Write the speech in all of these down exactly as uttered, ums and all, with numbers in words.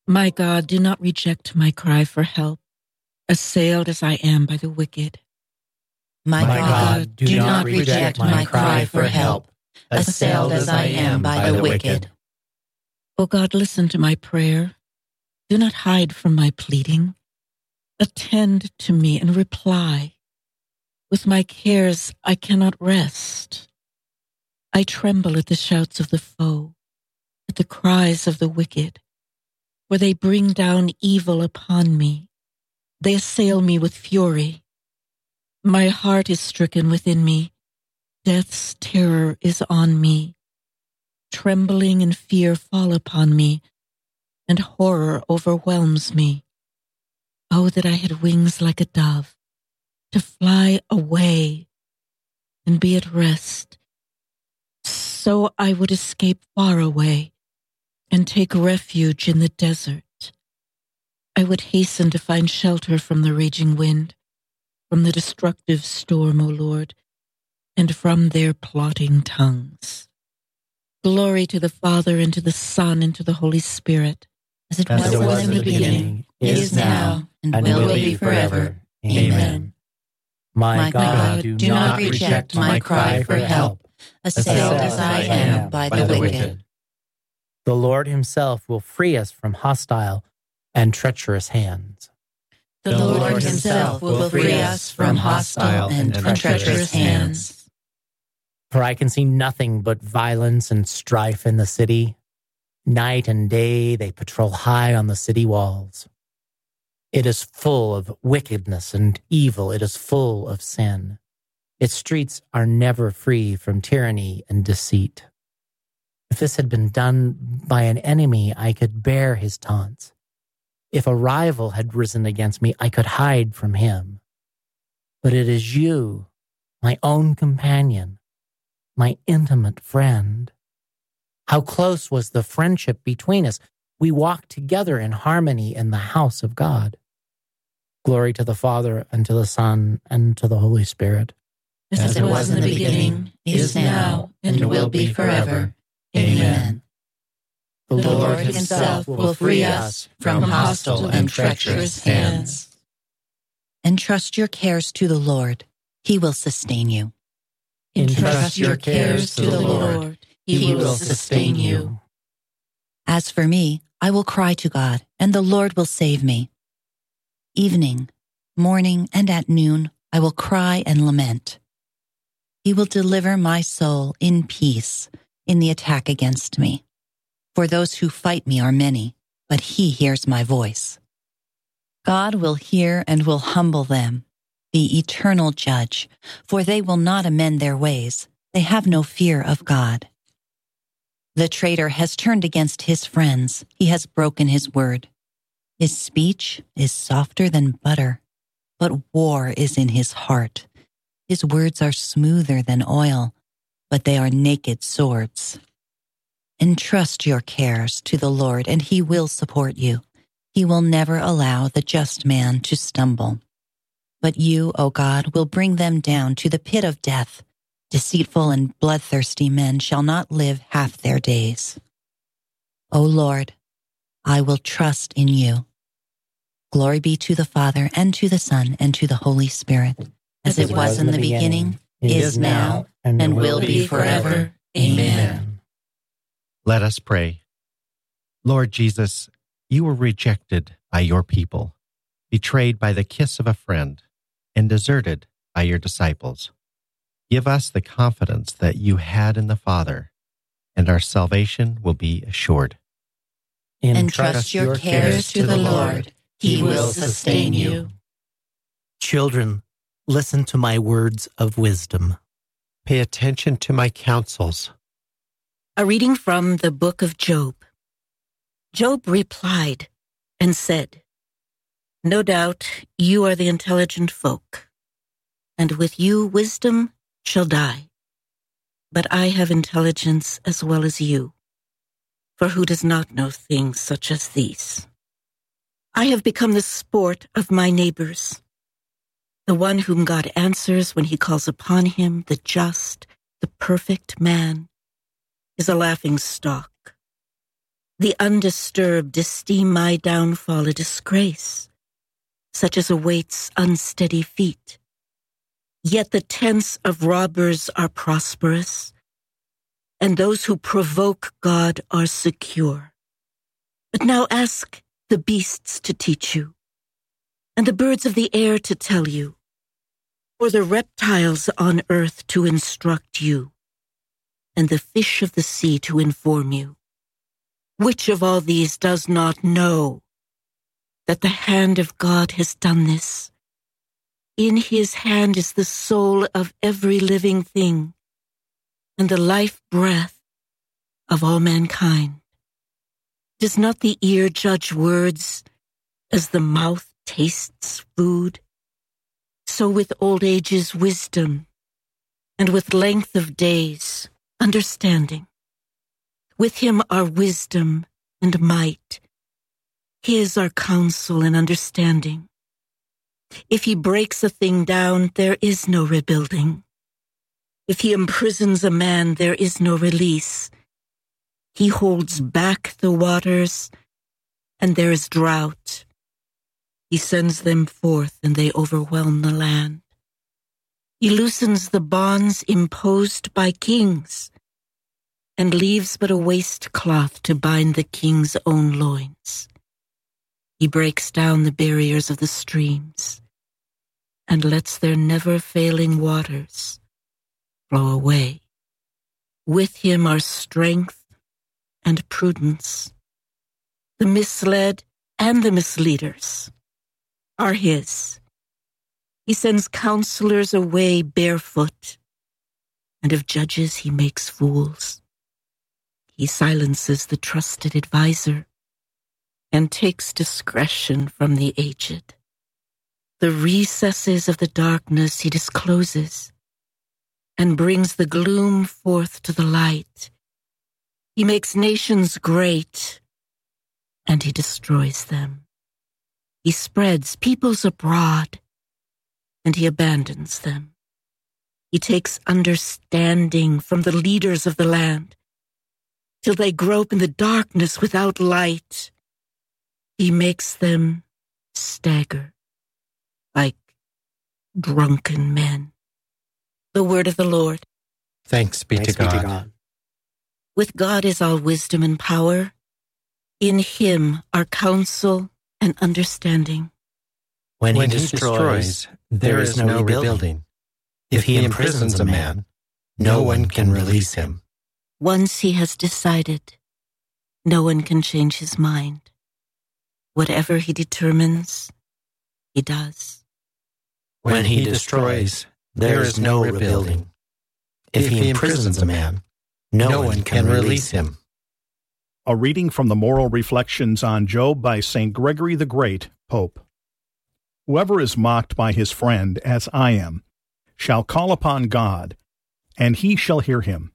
My God, do not reject my cry for help, assailed as I am by the wicked. My, my God, do, do not reject my cry for help, assailed as I am by the wicked. O God, listen to my prayer. Do not hide from my pleading. Attend to me and reply. With my cares I cannot rest. I tremble at the shouts of the foe, at the cries of the wicked, for they bring down evil upon me. They assail me with fury. My heart is stricken within me. Death's terror is on me. Trembling and fear fall upon me, and horror overwhelms me. Oh, that I had wings like a dove, to fly away and be at rest. So I would escape far away and take refuge in the desert. I would hasten to find shelter from the raging wind, from the destructive storm, O Lord, and from their plotting tongues. Glory to the Father, and to the Son, and to the Holy Spirit, as it was, as it was in the beginning, beginning is now, and, and will, will be forever. Amen. My, my God, do, do not reject my cry for help, assailed as I am by the wicked. The Lord himself will free us from hostile and treacherous hands. The Lord himself will free us from hostile and treacherous hands. For I can see nothing but violence and strife in the city. Night and day they patrol high on the city walls. It is full of wickedness and evil. It is full of sin. Its streets are never free from tyranny and deceit. If this had been done by an enemy, I could bear his taunts. If a rival had risen against me, I could hide from him. But it is you, my own companion, my intimate friend. How close was the friendship between us? We walked together in harmony in the house of God. Glory to the Father, and to the Son, and to the Holy Spirit. As, As it was in the beginning, is now, and will be forever. Amen. The The Lord himself will free us from hostile and treacherous hands. Entrust your cares to the Lord. He will sustain you. Entrust your cares to the Lord. He will sustain you. As for me, I will cry to God, and the Lord will save me. Evening, morning, and at noon, I will cry and lament. He will deliver my soul in peace in the attack against me. For those who fight me are many, but he hears my voice. God will hear and will humble them, the eternal judge, for they will not amend their ways. They have no fear of God. The traitor has turned against his friends. He has broken his word. His speech is softer than butter, but war is in his heart. His words are smoother than oil, but they are naked swords. Entrust your cares to the Lord, and he will support you. He will never allow the just man to stumble. But you, O God, will bring them down to the pit of death. Deceitful and bloodthirsty men shall not live half their days. O Lord, I will trust in you. Glory be to the Father, and to the Son, and to the Holy Spirit, as it was in the beginning, is now, and will be forever. Amen. Let us pray. Lord Jesus, you were rejected by your people, betrayed by the kiss of a friend, and deserted by your disciples. Give us the confidence that you had in the Father, and our salvation will be assured. Entrust your cares to the Lord. He will sustain you. Children, listen to my words of wisdom. Pay attention to my counsels. A reading from the book of Job. Job replied and said, "No doubt you are the intelligent folk, and with you wisdom shall die. But I have intelligence as well as you, for who does not know things such as these? I have become the sport of my neighbors, the one whom God answers when he calls upon him, the just, the perfect man, is a laughing stock. The undisturbed esteem my downfall a disgrace, such as awaits unsteady feet. Yet the tents of robbers are prosperous, and those who provoke God are secure. But now ask the beasts to teach you, and the birds of the air to tell you, or the reptiles on earth to instruct you, and the fish of the sea to inform you. Which of all these does not know that the hand of God has done this? In his hand is the soul of every living thing, and the life breath of all mankind. Does not the ear judge words as the mouth tastes food? So with old age is wisdom, and with length of days, understanding. With him are wisdom and might. His are counsel and understanding. If he breaks a thing down, there is no rebuilding. If he imprisons a man, there is no release. He holds back the waters, and there is drought. He sends them forth, and they overwhelm the land. He loosens the bonds imposed by kings, and leaves but a waistcloth to bind the king's own loins. He breaks down the barriers of the streams, and lets their never-failing waters flow away. With him are strength and prudence. The misled and the misleaders are his. He sends counselors away barefoot, and of judges he makes fools. He silences the trusted adviser and takes discretion from the aged. The recesses of the darkness he discloses and brings the gloom forth to the light. He makes nations great, and he destroys them. He spreads peoples abroad, and he abandons them. He takes understanding from the leaders of the land, till they grope in the darkness without light. He makes them stagger like drunken men. The word of the Lord. Thanks be, Thanks to, God. be to God. With God is all wisdom and power. In him are counsel and understanding. When, When he, he destroys, destroys, there is no rebuilding. rebuilding. If he imprisons a man, no one can release him. Once he has decided, no one can change his mind. Whatever he determines, he does. When he destroys, there is no rebuilding. If he imprisons a man, no one can release him. A reading from the Moral Reflections on Job by Saint Gregory the Great, Pope. Whoever is mocked by his friend, as I am, shall call upon God, and he shall hear him.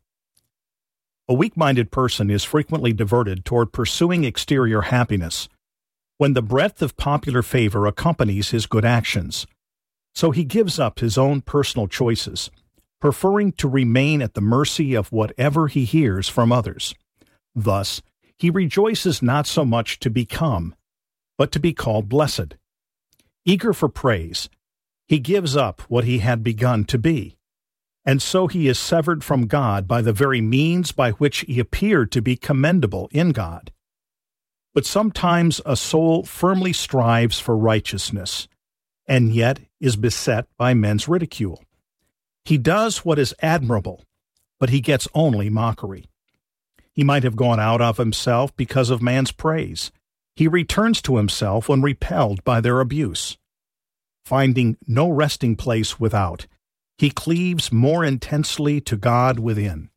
A weak-minded person is frequently diverted toward pursuing exterior happiness when the breadth of popular favor accompanies his good actions. So he gives up his own personal choices, preferring to remain at the mercy of whatever he hears from others. Thus, he rejoices not so much to become, but to be called blessed. Eager for praise, he gives up what he had begun to be, and so he is severed from God by the very means by which he appeared to be commendable in God. But sometimes a soul firmly strives for righteousness, and yet is beset by men's ridicule. He does what is admirable, but he gets only mockery. He might have gone out of himself because of man's praise. He returns to himself when repelled by their abuse. Finding no resting place without, he cleaves more intensely to God within.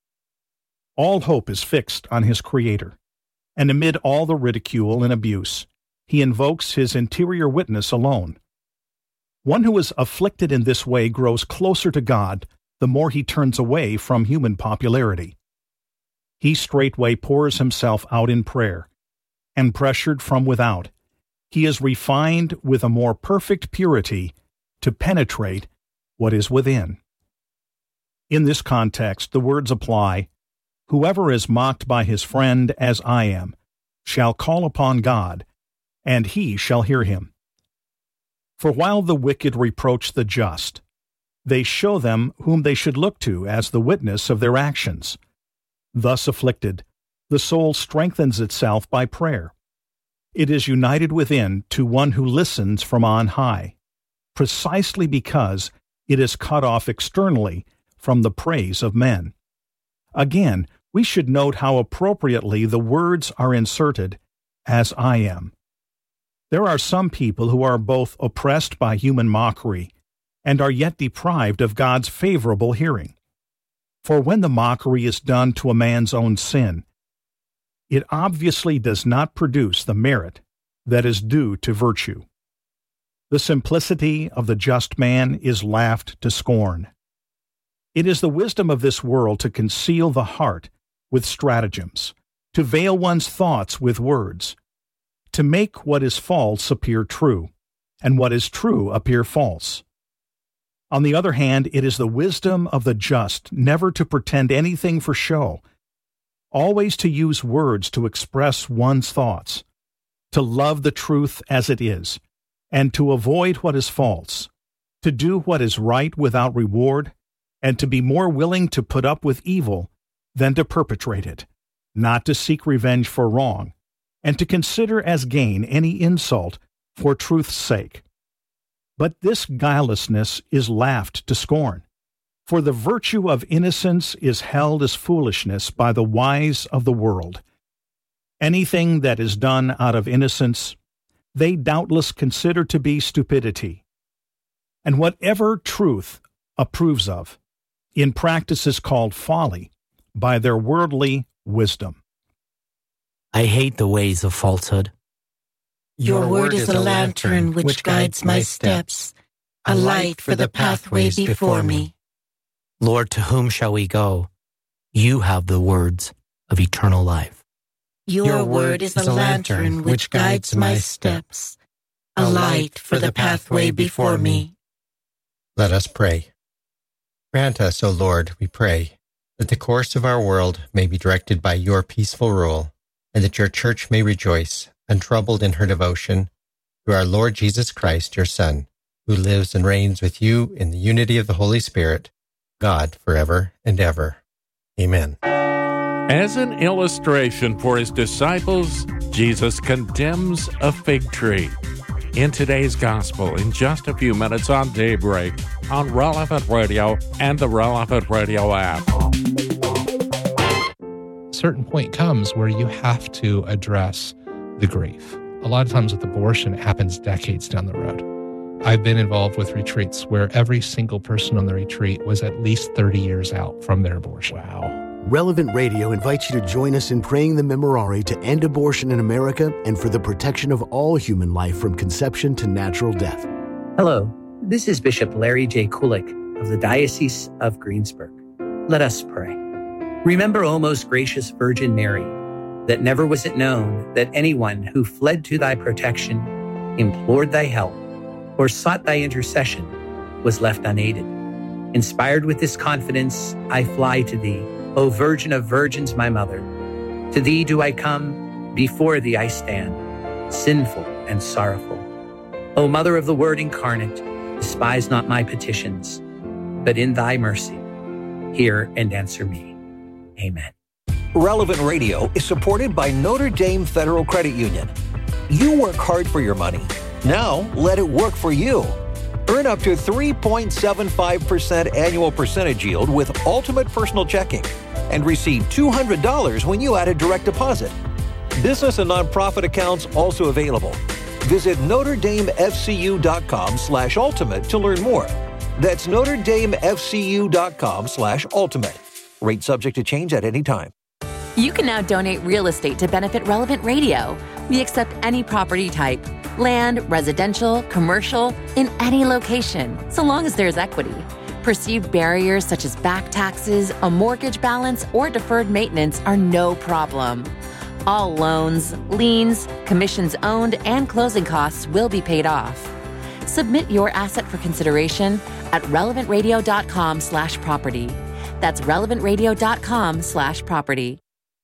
All hope is fixed on his Creator, and amid all the ridicule and abuse, he invokes his interior witness alone. One who is afflicted in this way grows closer to God the more he turns away from human popularity. He straightway pours himself out in prayer, and pressured from without, he is refined with a more perfect purity to penetrate what is within. In this context, the words apply, Whoever is mocked by his friend as I am shall call upon God, and he shall hear him. For while the wicked reproach the just, they show them whom they should look to as the witness of their actions. Thus afflicted, the soul strengthens itself by prayer. It is united within to one who listens from on high, precisely because it is cut off externally from the praise of men. Again, we should note how appropriately the words are inserted, as I am. There are some people who are both oppressed by human mockery and are yet deprived of God's favorable hearing. For when the mockery is done to a man's own sin, it obviously does not produce the merit that is due to virtue. The simplicity of the just man is laughed to scorn. It is the wisdom of this world to conceal the heart with stratagems, to veil one's thoughts with words, to make what is false appear true, and what is true appear false. On the other hand, it is the wisdom of the just never to pretend anything for show, always to use words to express one's thoughts, to love the truth as it is, and to avoid what is false, to do what is right without reward, and to be more willing to put up with evil than to perpetrate it, not to seek revenge for wrong, and to consider as gain any insult for truth's sake. But this guilelessness is laughed to scorn, for the virtue of innocence is held as foolishness by the wise of the world. Anything that is done out of innocence, they doubtless consider to be stupidity. And whatever truth approves of, in practice is called folly by their worldly wisdom. I hate the ways of falsehood. Your word is a lantern which guides my steps, a light for the pathways before me. Lord, to whom shall we go? You have the words of eternal life. Your word is a lantern which guides my steps, a light for the pathway before me. Let us pray. Grant us, O Lord, we pray, that the course of our world may be directed by your peaceful rule, and that your church may rejoice, untroubled in her devotion, through our Lord Jesus Christ, your Son, who lives and reigns with you in the unity of the Holy Spirit, God, forever and ever. Amen. As an illustration for his disciples, Jesus condemns a fig tree. In today's gospel, in just a few minutes on Daybreak, on Relevant Radio and the Relevant Radio app. A certain point comes where you have to address the grief. A lot of times with abortion, it happens decades down the road. I've been involved with retreats where every single person on the retreat was at least thirty years out from their abortion. Wow. Relevant Radio invites you to join us in praying the Memorare to end abortion in America and for the protection of all human life from conception to natural death. Hello, this is Bishop Larry J. Kulik of the Diocese of Greensburg. Let us pray. Remember, O most gracious Virgin Mary, that never was it known that anyone who fled to thy protection, implored thy help, or sought thy intercession was left unaided. Inspired with this confidence, I fly to thee, O Virgin of Virgins, my Mother. To thee do I come, before thee I stand, sinful and sorrowful. O Mother of the Word incarnate, despise not my petitions, but in thy mercy, hear and answer me. Amen. Relevant Radio is supported by Notre Dame Federal Credit Union. You work hard for your money. Now let it work for you. Earn up to three point seven five percent annual percentage yield with Ultimate Personal Checking and receive two hundred dollars when you add a direct deposit. Business and nonprofit accounts also available. Visit NotreDameFCU.com slash ultimate to learn more. That's NotreDameFCU.com slash ultimate. Rate subject to change at any time. You can now donate real estate to benefit Relevant Radio. We accept any property type, land, residential, commercial, in any location, so long as there's equity. Perceived barriers such as back taxes, a mortgage balance, or deferred maintenance are no problem. All loans, liens, commissions owned, and closing costs will be paid off. Submit your asset for consideration at relevantradio.com slash property. That's relevant radio dot com slash property.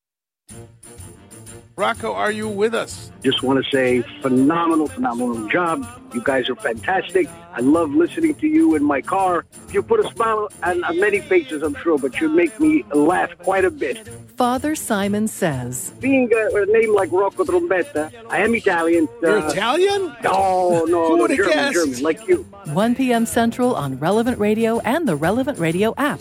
Rocco, are you with us? Just want to say phenomenal, phenomenal job. You guys are fantastic. I love listening to you in my car. You put a smile on, on many faces, I'm sure, but you make me laugh quite a bit. Father Simon says, being a, a name like Rocco Trombetta, I am Italian. You're uh, Italian? No, no, Who no would have German, guessed? German, like you. one p.m. Central on Relevant Radio and the Relevant Radio app.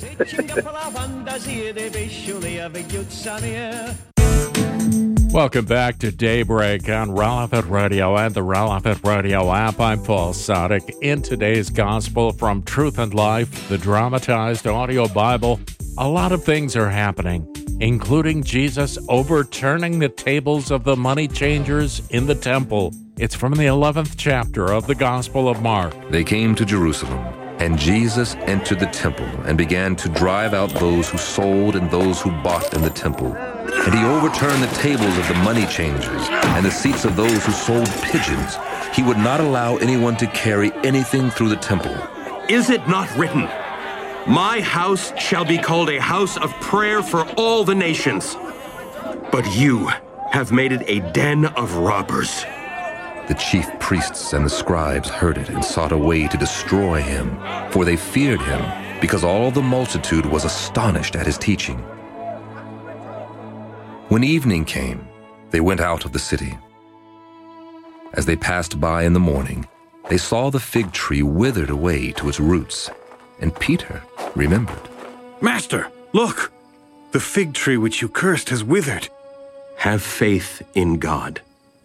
Welcome back to Daybreak on Relevant Radio and the Relevant Radio app. I'm Paul Sadek. In today's Gospel from Truth and Life, the dramatized audio Bible, a lot of things are happening, including Jesus overturning the tables of the money changers in the temple. It's from the eleventh chapter of the Gospel of Mark. They came to Jerusalem, and Jesus entered the temple and began to drive out those who sold and those who bought in the temple. And he overturned the tables of the money changers and the seats of those who sold pigeons. He would not allow anyone to carry anything through the temple. Is it not written, "My house shall be called a house of prayer for all the nations"? But you have made it a den of robbers. The chief priests and the scribes heard it and sought a way to destroy him, for they feared him, because all the multitude was astonished at his teaching. When evening came, they went out of the city. As they passed by in the morning, they saw the fig tree withered away to its roots, and Peter remembered. Master, look! The fig tree which you cursed has withered. Have faith in God.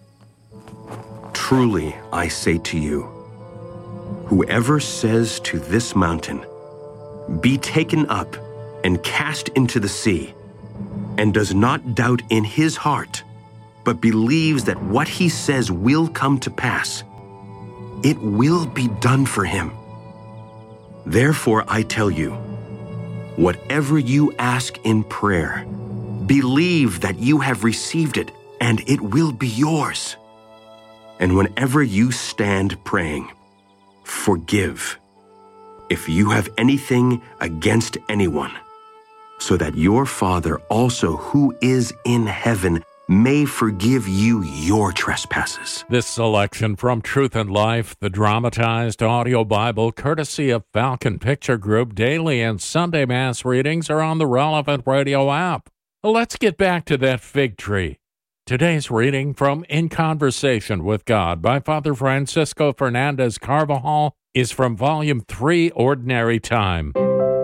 Truly, I say to you, whoever says to this mountain, "Be taken up and cast into the sea," and does not doubt in his heart, but believes that what he says will come to pass, it will be done for him. Therefore, I tell you, whatever you ask in prayer, believe that you have received it, and it will be yours. And whenever you stand praying, forgive if you have anything against anyone, so that your Father also who is in heaven may forgive you your trespasses. This selection from Truth and Life, the dramatized audio Bible, courtesy of Falcon Picture Group, daily and Sunday Mass readings are on the Relevant Radio app. Let's get back to that fig tree. Today's reading from In Conversation with God by Father Francisco Fernandez Carvajal is from Volume three, Ordinary Time.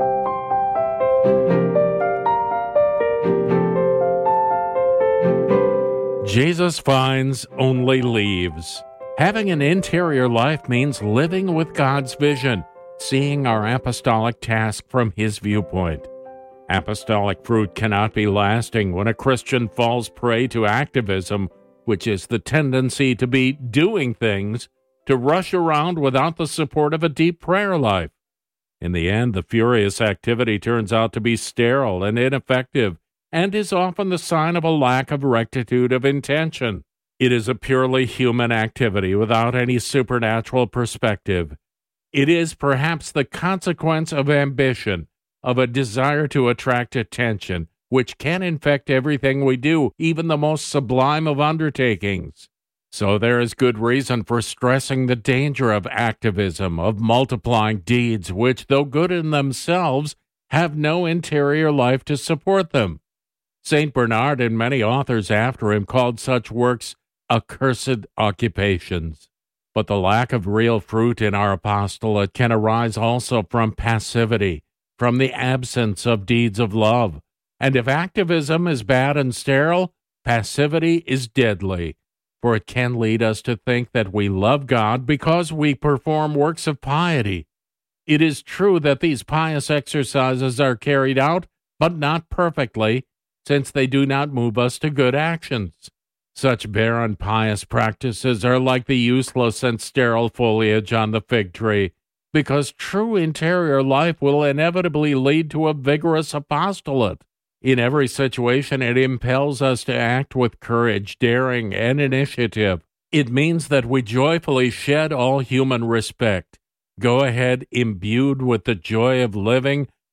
Jesus finds only leaves. Having an interior life means living with God's vision, seeing our apostolic task from His viewpoint. Apostolic fruit cannot be lasting when a Christian falls prey to activism, which is the tendency to be doing things, to rush around without the support of a deep prayer life. In the end, the furious activity turns out to be sterile and ineffective, and is often the sign of a lack of rectitude of intention. It is a purely human activity without any supernatural perspective. It is perhaps the consequence of ambition, of a desire to attract attention, which can infect everything we do, even the most sublime of undertakings. So there is good reason for stressing the danger of activism, of multiplying deeds which, though good in themselves, have no interior life to support them. Saint Bernard and many authors after him called such works accursed occupations. But the lack of real fruit in our apostolate can arise also from passivity, from the absence of deeds of love. And if activism is bad and sterile, passivity is deadly, for it can lead us to think that we love God because we perform works of piety. It is true that these pious exercises are carried out, but not perfectly, since they do not move us to good actions. Such barren pious practices are like the useless and sterile foliage on the fig tree, because true interior life will inevitably lead to a vigorous apostolate. In every situation, it impels us to act with courage, daring, and initiative. It means that we joyfully shed all human respect, go ahead imbued with the joy of living,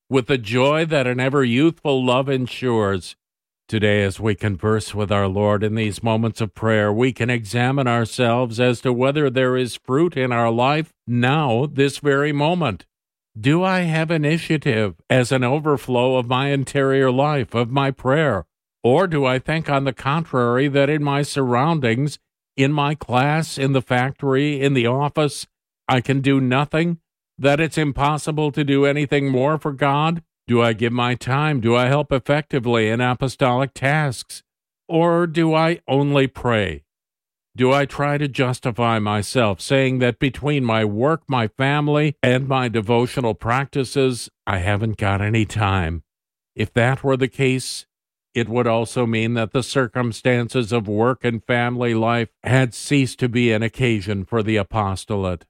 with the joy that an ever youthful love ensures. Today, as we converse with our Lord in these moments of prayer, we can examine ourselves as to whether there is fruit in our life now, this very moment. Do I have initiative as an overflow of my interior life, of my prayer? Or do I think on the contrary that in my surroundings, in my class, in the factory, in the office, I can do nothing? That it's impossible to do anything more for God? Do I give my time? Do I help effectively in apostolic tasks? Or do I only pray? Do I try to justify myself, saying that between my work, my family, and my devotional practices, I haven't got any time? If that were the case, it would also mean that the circumstances of work and family life had ceased to be an occasion for the apostolate.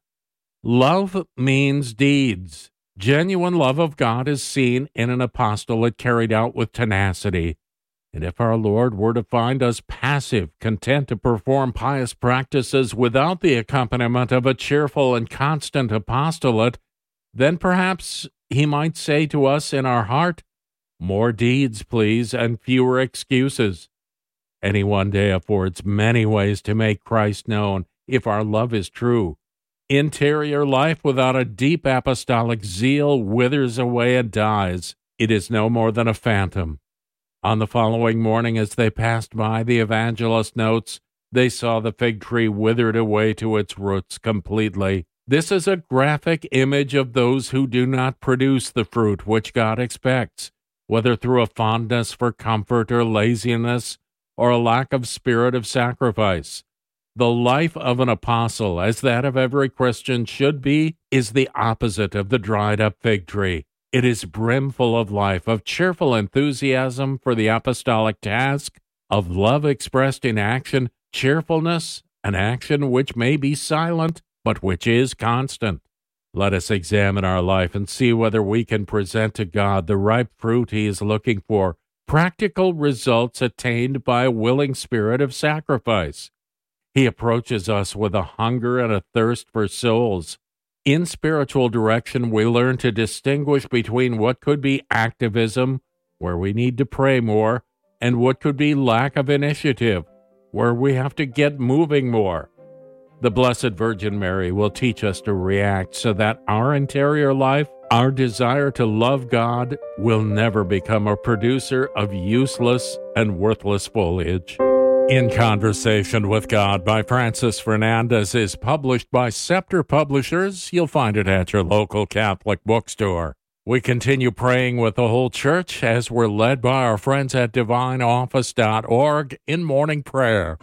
Love means deeds. Genuine love of God is seen in an apostolate carried out with tenacity. And if our Lord were to find us passive, content to perform pious practices without the accompaniment of a cheerful and constant apostolate, then perhaps he might say to us in our heart, "More deeds, please, and fewer excuses." Any one day affords many ways to make Christ known if our love is true. Interior life without a deep apostolic zeal withers away and dies. It is no more than a phantom. On the following morning, as they passed by, the evangelist notes, they saw the fig tree withered away to its roots completely. This is a graphic image of those who do not produce the fruit which God expects, whether through a fondness for comfort or laziness, or a lack of spirit of sacrifice. The life of an apostle, as that of every Christian should be, is the opposite of the dried-up fig tree. It is brimful of life, of cheerful enthusiasm for the apostolic task, of love expressed in action, cheerfulness, an action which may be silent, but which is constant. Let us examine our life and see whether we can present to God the ripe fruit He is looking for, practical results attained by a willing spirit of sacrifice. He approaches us with a hunger and a thirst for souls. In spiritual direction, we learn to distinguish between what could be activism, where we need to pray more, and what could be lack of initiative, where we have to get moving more. The Blessed Virgin Mary will teach us to react so that our interior life, our desire to love God, will never become a producer of useless and worthless foliage. In Conversation with God by Francis Fernandez is published by Scepter Publishers. You'll find it at your local Catholic bookstore. We continue praying with the whole church as we're led by our friends at divine office dot org in morning prayer.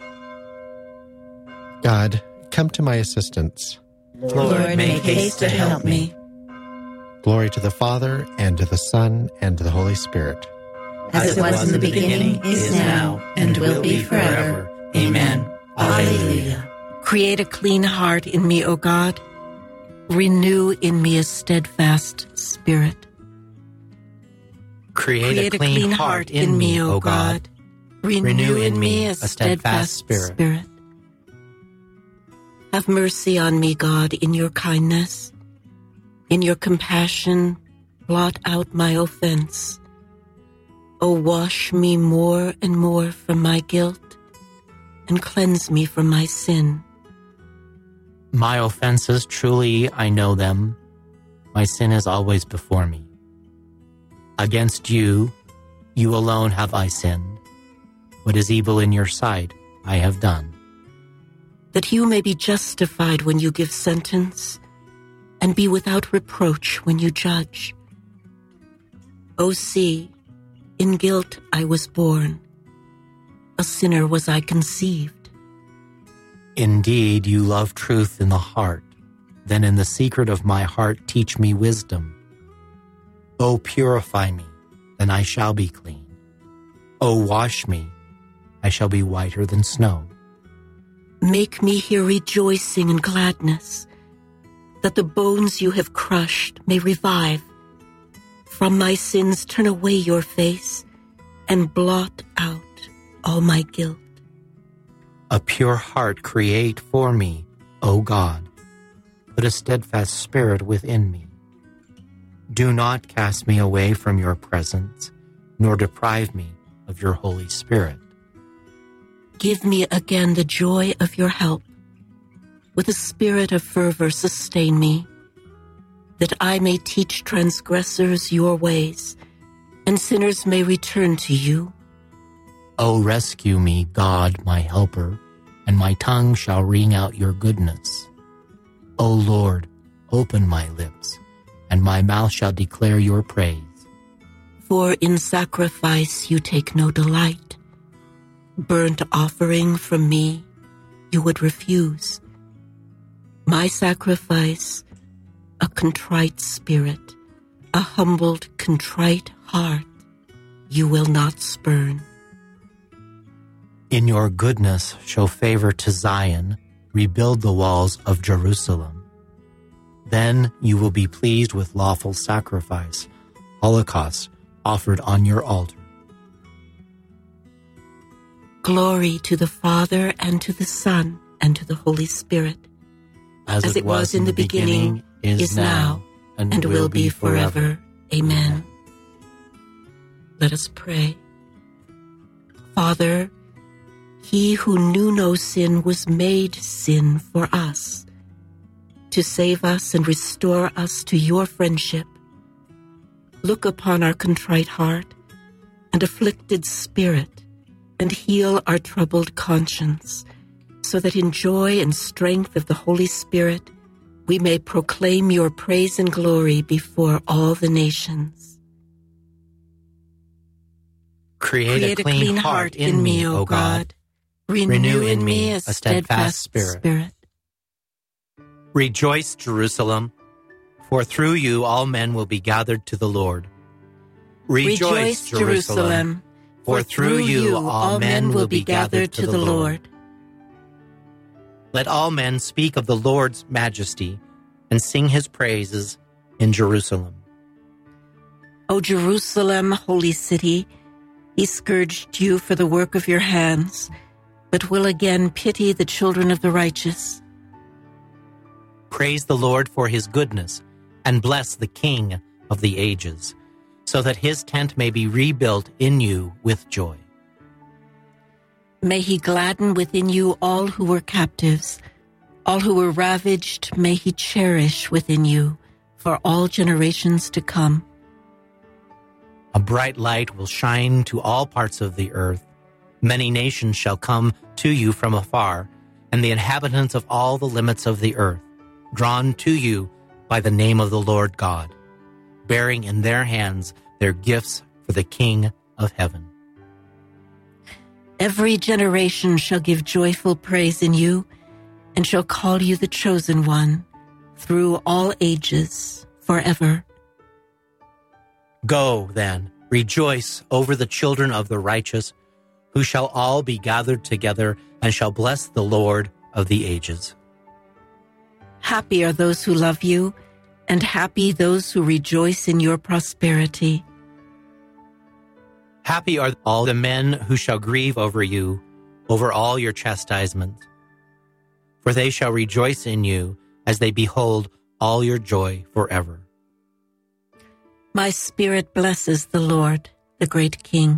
God, come to my assistance. Lord, make haste to help me. Glory to the Father, and to the Son, and to the Holy Spirit. As it was in the beginning, is now, and will be forever. Amen. Alleluia. Create a clean heart in me, O God. Renew in me a steadfast spirit. Create, Create a, clean a clean heart in me, O God. Renew, Renew in me a steadfast spirit. spirit. Have mercy on me, God, in your kindness. In your compassion, blot out my offense. O wash me more and more from my guilt, and cleanse me from my sin. My offenses, truly I know them. My sin is always before me. Against you, you alone have I sinned. What is evil in your sight, I have done. That you may be justified when you give sentence, and be without reproach when you judge. O see, in guilt I was born, a sinner was I conceived. Indeed, you love truth in the heart. Then in the secret of my heart teach me wisdom. O purify me, then I shall be clean. O wash me, I shall be whiter than snow. Make me hear rejoicing and gladness, that the bones you have crushed may revive. From my sins turn away your face, and blot out all my guilt. A pure heart create for me, O God. Put a steadfast spirit within me. Do not cast me away from your presence, nor deprive me of your Holy Spirit. Give me again the joy of your help. With a spirit of fervor sustain me, that I may teach transgressors your ways, and sinners may return to you. O rescue me, God, my helper, and my tongue shall ring out your goodness. O Lord, open my lips, and my mouth shall declare your praise. For in sacrifice you take no delight. Burnt offering from me you would refuse. My sacrifice, a contrite spirit, a humbled, contrite heart, you will not spurn. In your goodness show favor to Zion, rebuild the walls of Jerusalem. Then you will be pleased with lawful sacrifice, holocaust offered on your altar. Glory to the Father, and to the Son, and to the Holy Spirit. As, As it, it was, was in the beginning, beginning is now, and, and will be forever. Amen. Let us pray. Father, he who knew no sin was made sin for us, to save us and restore us to your friendship. Look upon our contrite heart and afflicted spirit, and heal our troubled conscience, so that in joy and strength of the Holy Spirit we may proclaim your praise and glory before all the nations. Create, Create a, clean a clean heart in me, O God. Renew, Renew in me a steadfast spirit. spirit. Rejoice, Jerusalem, for through you all men will be gathered to the Lord. Rejoice, Rejoice Jerusalem, for through you all men will be gathered to the Lord. Let all men speak of the Lord's majesty and sing his praises in Jerusalem. O Jerusalem, holy city, he scourged you for the work of your hands, but will again pity the children of the righteous. Praise the Lord for his goodness, and bless the King of the ages, so that his tent may be rebuilt in you with joy. May he gladden within you all who were captives, all who were ravaged, may he cherish within you for all generations to come. A bright light will shine to all parts of the earth. Many nations shall come to you from afar, and the inhabitants of all the limits of the earth, drawn to you by the name of the Lord God, bearing in their hands their gifts for the King of heaven. Every generation shall give joyful praise in you, and shall call you the chosen one, through all ages, forever. Go, then, rejoice over the children of the righteous, who shall all be gathered together, and shall bless the Lord of the ages. Happy are those who love you, and happy those who rejoice in your prosperity. Happy are all the men who shall grieve over you, over all your chastisements. For they shall rejoice in you as they behold all your joy forever. My spirit blesses the Lord, the great King.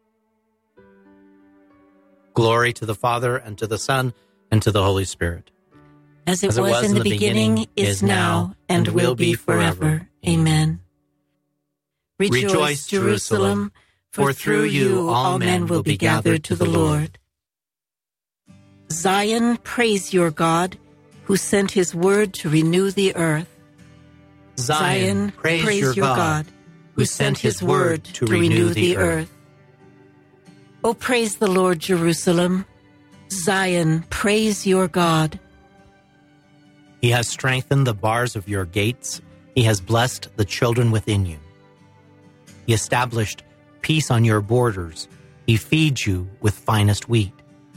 Glory to the Father, and to the Son, and to the Holy Spirit. As it, As it was, was in the, the beginning, beginning, is now, and, and will be forever. Amen. Rejoice, Rejoice Jerusalem, for through you all men will be gathered to the Lord. Zion, praise your God, who sent his word to renew the earth. Zion, praise, praise your, your God, God, who sent his word to, to renew the earth. O praise the Lord, Jerusalem. Zion, praise your God. He has strengthened the bars of your gates. He has blessed the children within you. He established peace on your borders. He feeds you with finest wheat.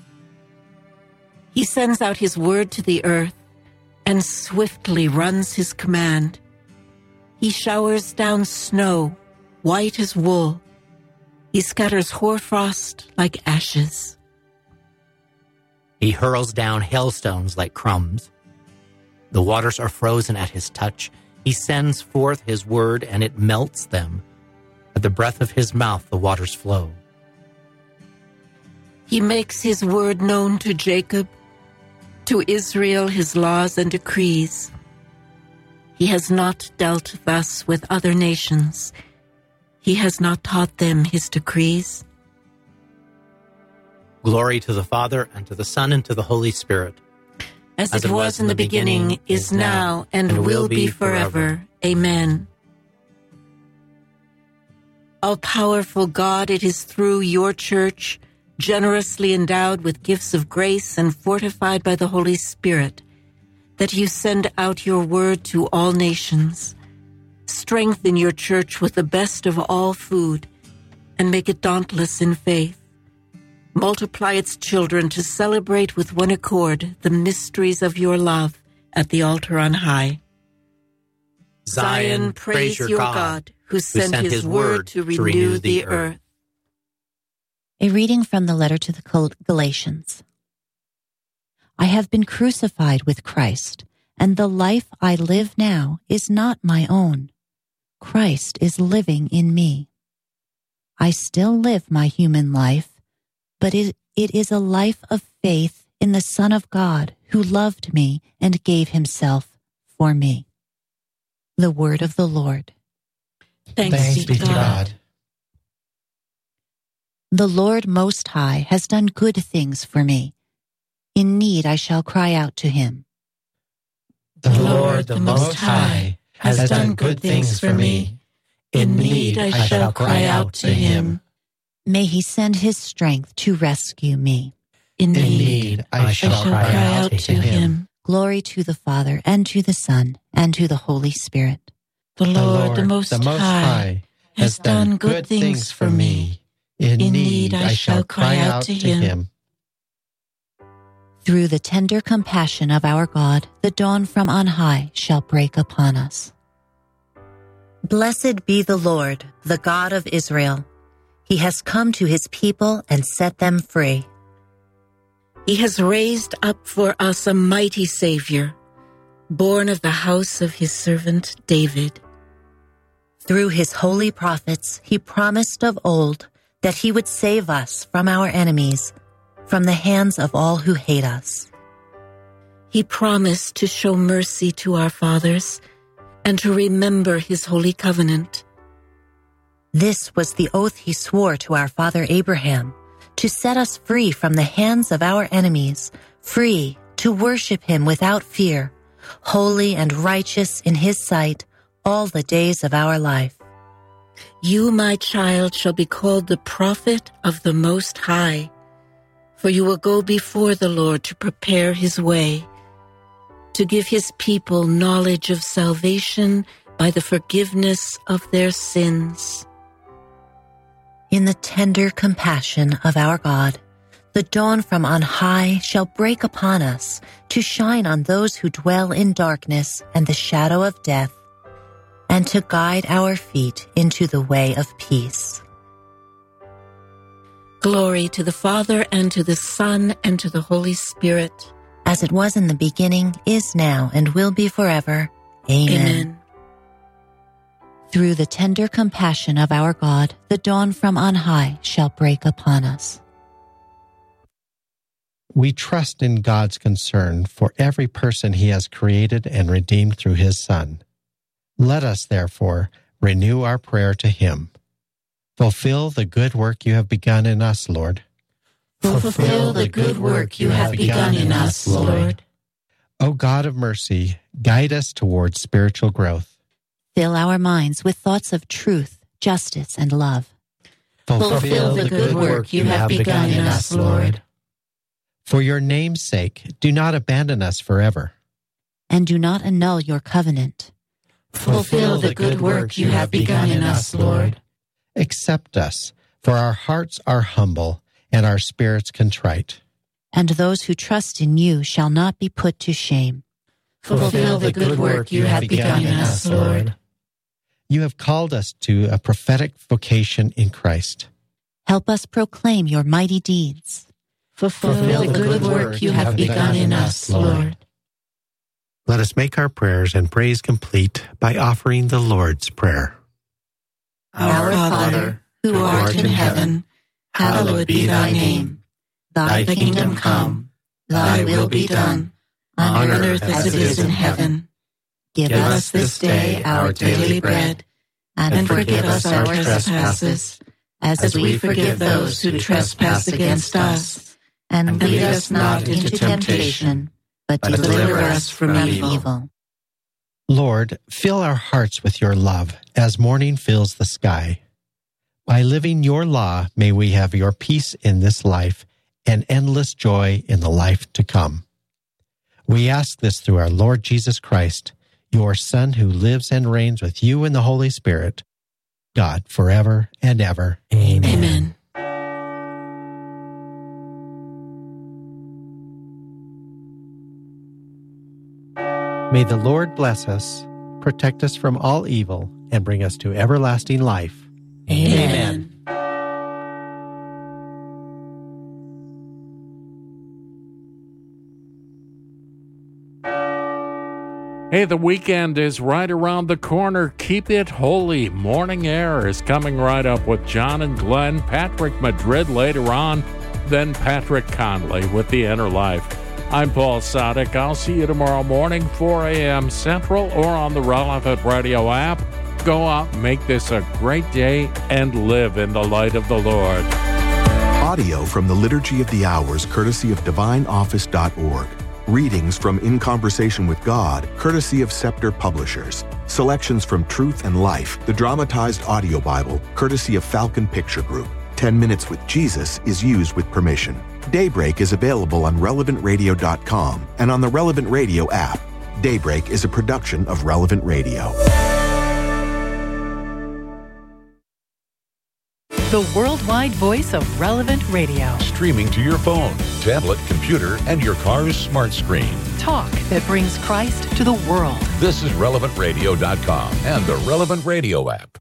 He sends out his word to the earth and swiftly runs his command. He showers down snow, white as wool. He scatters hoarfrost like ashes. He hurls down hailstones like crumbs. The waters are frozen at his touch. He sends forth his word, and it melts them. At the breath of his mouth the waters flow. He makes his word known to Jacob, to Israel his laws and decrees. He has not dealt thus with other nations. He has not taught them his decrees. Glory to the Father, and to the Son, and to the Holy Spirit. As, As it, it was, was in the beginning, beginning is now, and, and will be forever. forever. Amen. All-powerful God, it is through your church, generously endowed with gifts of grace and fortified by the Holy Spirit, that you send out your word to all nations. Strengthen your church with the best of all food, and make it dauntless in faith. Multiply its children to celebrate with one accord the mysteries of your love at the altar on high. Zion, praise your God, God who sent, who sent his word to renew, to renew the, the earth. A reading from the letter to the Galatians. I have been crucified with Christ, and the life I live now is not my own. Christ is living in me. I still live my human life, but it, it is a life of faith in the Son of God who loved me and gave himself for me. The word of the Lord. Thanks, Thanks be to God. God. The Lord Most High has done good things for me. In need I shall cry out to him. The Lord, the Most High, has done good things for me. In need I shall cry out to him. May he send his strength to rescue me. In need I shall cry out to him. Glory to the Father, and to the Son, and to the Holy Spirit. The Lord, the Most High, has done good things for me. In need I shall cry out to him. Through the tender compassion of our God, the dawn from on high shall break upon us. Blessed be the Lord, the God of Israel. He has come to his people and set them free. He has raised up for us a mighty Savior, born of the house of his servant David. Through his holy prophets, he promised of old that he would save us from our enemies, from the hands of all who hate us. He promised to show mercy to our fathers and to remember his holy covenant. This was the oath he swore to our father Abraham, to set us free from the hands of our enemies, free to worship him without fear, holy and righteous in his sight all the days of our life. You, my child, shall be called the prophet of the Most High, for you will go before the Lord to prepare his way, to give his people knowledge of salvation by the forgiveness of their sins. In the tender compassion of our God, the dawn from on high shall break upon us to shine on those who dwell in darkness and the shadow of death, and to guide our feet into the way of peace. Glory to the Father, and to the Son, and to the Holy Spirit. As it was in the beginning, is now, and will be forever. Amen. Amen. Through the tender compassion of our God, the dawn from on high shall break upon us. We trust in God's concern for every person he has created and redeemed through his Son. Let us, therefore, renew our prayer to him. Fulfill the good work you have begun in us, Lord. Fulfill the good work you have begun in us, Lord. O God of mercy, guide us towards spiritual growth. Fill our minds with thoughts of truth, justice, and love. Fulfill the good work you have begun in us, Lord. For your name's sake, do not abandon us forever. And do not annul your covenant. Fulfill the good work you have begun in us, Lord. Accept us, for our hearts are humble and our spirits contrite. And those who trust in you shall not be put to shame. Fulfill the good work you have begun in us, Lord. You have called us to a prophetic vocation in Christ. Help us proclaim your mighty deeds. Fulfill the good work you have begun in us, Lord. Let us make our prayers and praise complete by offering the Lord's Prayer. Our Father, who art in heaven, hallowed be thy name. Thy kingdom come, thy will be done, on earth as it is in heaven. Give us this day our daily bread, and forgive us our trespasses, as we forgive those who trespass against us. And lead us not into temptation, but deliver us from evil. Lord, fill our hearts with your love as morning fills the sky. By living your law, may we have your peace in this life and endless joy in the life to come. We ask this through our Lord Jesus Christ, your Son, who lives and reigns with you in the Holy Spirit, God, forever and ever. Amen. Amen. May the Lord bless us, protect us from all evil, and bring us to everlasting life. Amen. Hey, the weekend is right around the corner. Keep it holy. Morning Air is coming right up with John and Glenn, Patrick Madrid later on, then Patrick Conley with The Inner Life. I'm Paul Sadek. I'll see you tomorrow morning, four a.m. Central, or on the Relevant Radio app. Go out, make this a great day, and live in the light of the Lord. Audio from the Liturgy of the Hours, courtesy of divine office dot org. Readings from In Conversation with God, courtesy of Scepter Publishers. Selections from Truth and Life, the dramatized audio Bible, courtesy of Falcon Picture Group. Ten Minutes with Jesus is used with permission. Daybreak is available on relevant radio dot com and on the Relevant Radio app. Daybreak is a production of Relevant Radio. The worldwide voice of Relevant Radio. Streaming to your phone, tablet, computer, and your car's smart screen. Talk that brings Christ to the world. This is relevant radio dot com and the Relevant Radio app.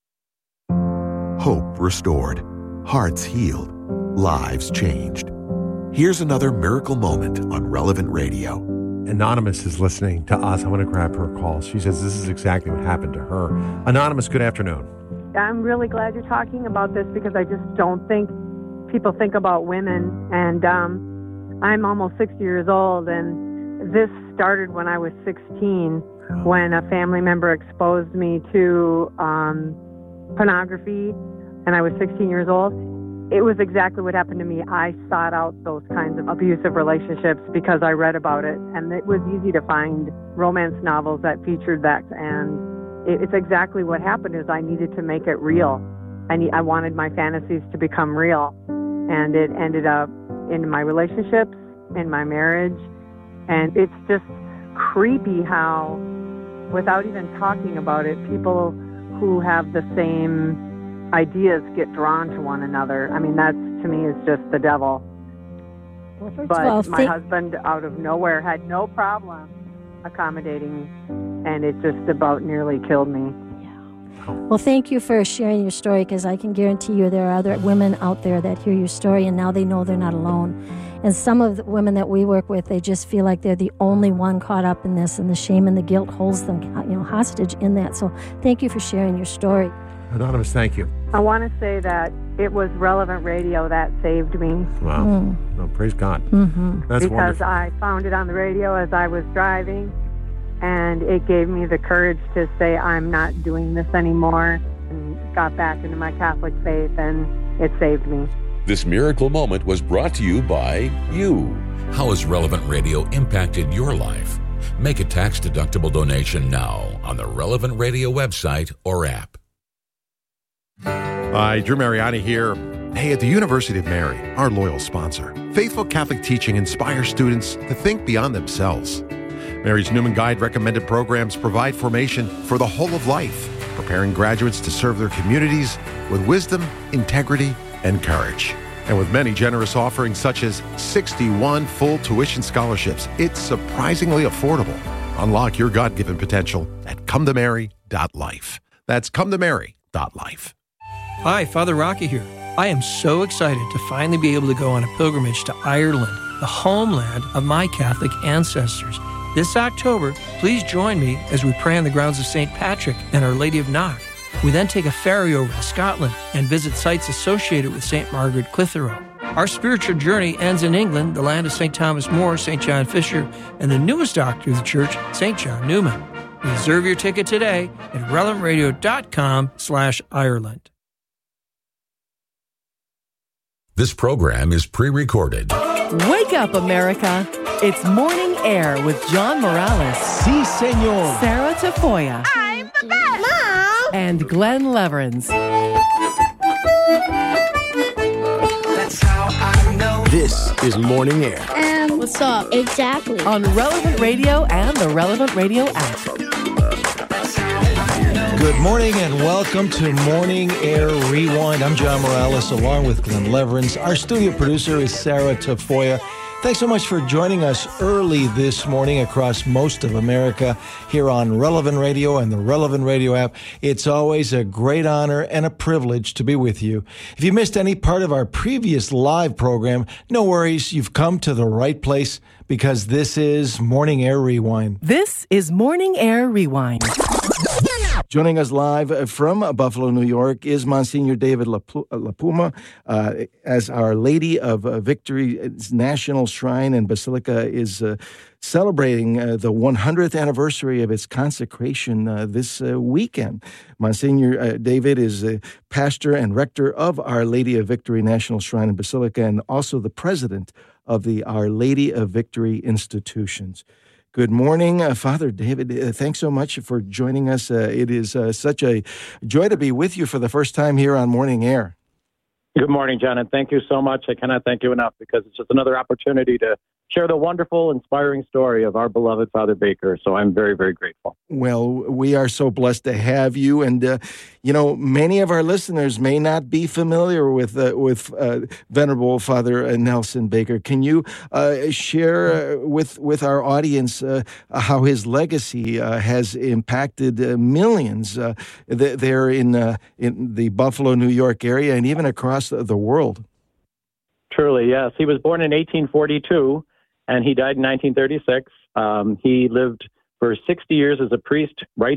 Hope restored. Hearts healed. Lives changed. Here's another miracle moment on Relevant Radio. Anonymous is listening to us. I want to grab her call. She says this is exactly what happened to her. Anonymous, good afternoon. I'm really glad you're talking about this because I just don't think people think about women. And um, I'm almost sixty years old, and this started when I was sixteen, when a family member exposed me to um, pornography, and I was sixteen years old. It was exactly what happened to me. I sought out those kinds of abusive relationships because I read about it, and it was easy to find romance novels that featured that, and it's exactly what happened is I needed to make it real. I, need, I wanted my fantasies to become real, and it ended up in my relationships, in my marriage, and it's just creepy how, without even talking about it, people who have the same ideas get drawn to one another. I mean, that's, to me, is just the devil. Well, first but of all, my think- husband, out of nowhere, had no problem accommodating, and it just about nearly killed me. Well, thank you for sharing your story, because I can guarantee you there are other women out there that hear your story, and now they know they're not alone. And some of the women that we work with, they just feel like they're the only one caught up in this, and the shame and the guilt holds them, you know, hostage in that. So thank you for sharing your story. Anonymous, thank you. I want to say that it was Relevant Radio that saved me. Wow. Mm. No, praise God. Mm-hmm. That's because wonderful. I found it on the radio as I was driving, and it gave me the courage to say I'm not doing this anymore, and got back into my Catholic faith, and it saved me. This miracle moment was brought to you by you. How has Relevant Radio impacted your life? Make a tax-deductible donation now on the Relevant Radio website or app. Hi, Drew Mariani here. Hey, at the University of Mary, our loyal sponsor, faithful Catholic teaching inspires students to think beyond themselves. Mary's Newman Guide recommended programs provide formation for the whole of life, preparing graduates to serve their communities with wisdom, integrity, and courage. And with many generous offerings such as sixty-one full tuition scholarships, it's surprisingly affordable. Unlock your God-given potential at come to mary dot life. That's come to mary dot life. Hi, Father Rocky here. I am so excited to finally be able to go on a pilgrimage to Ireland, the homeland of my Catholic ancestors. This October, please join me as we pray on the grounds of Saint Patrick and Our Lady of Knock. We then take a ferry over to Scotland and visit sites associated with Saint Margaret Clitheroe. Our spiritual journey ends in England, the land of Saint Thomas More, Saint John Fisher, and the newest doctor of the church, Saint John Newman. Reserve your ticket today at relevantradio.com slash Ireland. This program is pre-recorded. Wake up, America. It's Morning Air with John Morales. Si, senor. Sarah Tafoya. I'm the best. Mom. And Glenn Leverins. That's how I know. This is Morning Air. Um, what's up? Exactly. On Relevant Radio and the Relevant Radio app. Good morning and welcome to Morning Air Rewind. I'm John Morales along with Glenn Leverins. Our studio producer is Sarah Tafoya. Thanks so much for joining us early this morning across most of America here on Relevant Radio and the Relevant Radio app. It's always a great honor and a privilege to be with you. If you missed any part of our previous live program, no worries. You've come to the right place because this is Morning Air Rewind. This is Morning Air Rewind. Joining us live from Buffalo, New York, is Monsignor David LaPuma, uh, as Our Lady of uh, Victory's National Shrine and Basilica is uh, celebrating uh, the one hundredth anniversary of its consecration uh, this uh, weekend. Monsignor uh, David is a pastor and rector of Our Lady of Victory National Shrine and Basilica and also the president of the Our Lady of Victory institutions. Good morning, uh, Father David. Uh, thanks so much for joining us. Uh, it is uh, such a joy to be with you for the first time here on Morning Air. Good morning, John, and thank you so much. I cannot thank you enough because it's just another opportunity to share the wonderful, inspiring story of our beloved Father Baker. So I'm very, very grateful. Well, we are so blessed to have you. And, uh, you know, many of our listeners may not be familiar with uh, with uh, Venerable Father Nelson Baker. Can you uh, share uh, with, with our audience uh, how his legacy uh, has impacted uh, millions uh, th- there in, uh, in the Buffalo, New York area and even across the world? Truly, yes. He was born in eighteen forty-two. And he died in nineteen thirty-six. Um, he lived for sixty years as a priest right